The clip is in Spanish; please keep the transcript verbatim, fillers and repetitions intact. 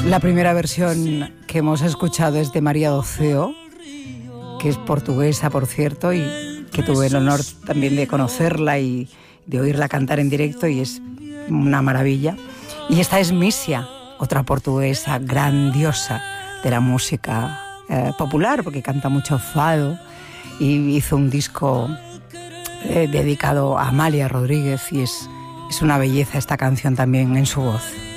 La primera versión que hemos escuchado es de María Doceo, que es portuguesa, por cierto, y que tuve el honor también de conocerla y de oírla cantar en directo, y es una maravilla. Y esta es Mísia, otra portuguesa grandiosa de la música eh, popular, porque canta mucho fado, y hizo un disco eh, dedicado a Amalia Rodríguez, y es, es una belleza esta canción también en su voz.